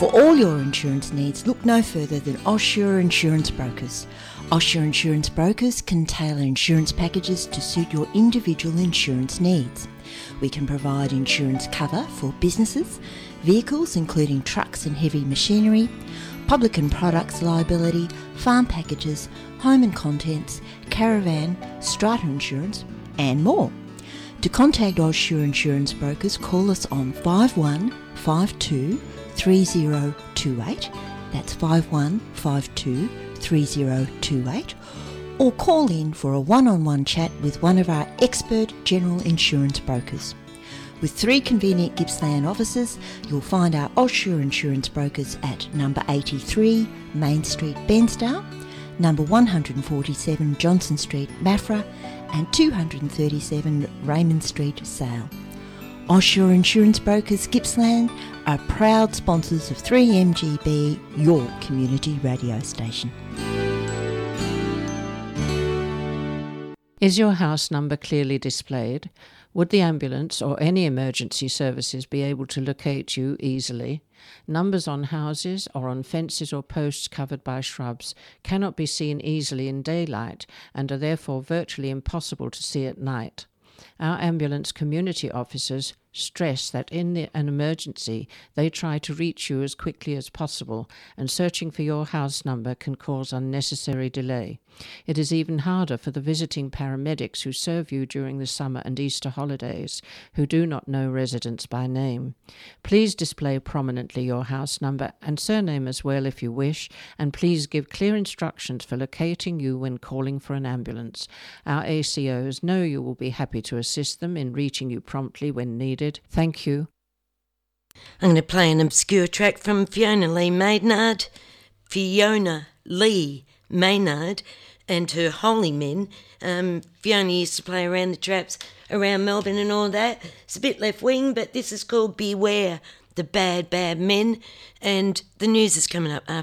For all your insurance needs, look no further than Osher Insurance Brokers. Osher Insurance Brokers can tailor insurance packages to suit your individual insurance needs. We can provide insurance cover for businesses, vehicles including trucks and heavy machinery, public and products liability, farm packages, home and contents, caravan, strata insurance and more. To contact Osher Insurance Brokers, call us on 5152 3028, that's 5152 3028, or call in for a one-on-one chat with one of our expert general insurance brokers. With 3 convenient Gippsland offices, you'll find our Osher Insurance Brokers at number 83 Main Street, Bairnsdale, number 147 Johnson Street, Maffra, and 237 Raymond Street, Sale. Osher Insurance Brokers Gippsland are proud sponsors of 3MGB, your community radio station. Is your house number clearly displayed? Would the ambulance or any emergency services be able to locate you easily? Numbers on houses or on fences or posts covered by shrubs cannot be seen easily in daylight and are therefore virtually impossible to see at night. Our ambulance community officers stress that in an emergency they try to reach you as quickly as possible, and searching for your house number can cause unnecessary delay. It is even harder for the visiting paramedics who serve you during the summer and Easter holidays, who do not know residents by name. Please display prominently your house number and surname as well if you wish, and please give clear instructions for locating you when calling for an ambulance. Our ACOs know you will be happy to assist them in reaching you promptly when needed. Thank you. I'm going to play an obscure track from Fiona Lee Maynard. Fiona Lee Maynard and her Holy Men. Fiona used to play around the traps around Melbourne and all that. It's a bit left wing, but this is called Beware the Bad, Bad Men. And the news is coming up after.